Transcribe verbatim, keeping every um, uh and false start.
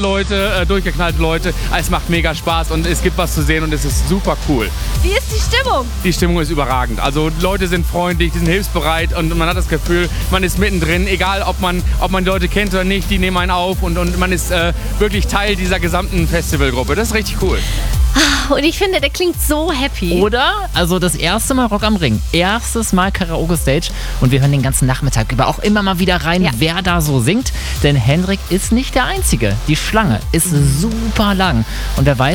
Leute, äh, durchgeknallte Leute. Es macht mega Spaß und es gibt was zu sehen und es ist super cool. Wie ist die Stimmung? Die Stimmung ist überragend. Also Leute sind freundlich, die sind hilfsbereit und man hat das Gefühl, man ist mittendrin. Egal, ob man, ob man die Leute kennt oder nicht, die nehmen einen auf und, und man ist äh, wirklich Teil dieser gesamten Festivalgruppe. Das ist richtig cool. Und ich finde, der klingt so happy. Oder? Also das erste Mal Rock am Ring. Erstes Mal Karaoke-Stage. Und wir hören den ganzen Nachmittag über auch immer mal wieder rein, Ja. wer da so singt. Denn Hendrik ist nicht der Einzige. Die Schlange ist super lang. Und wer weiß,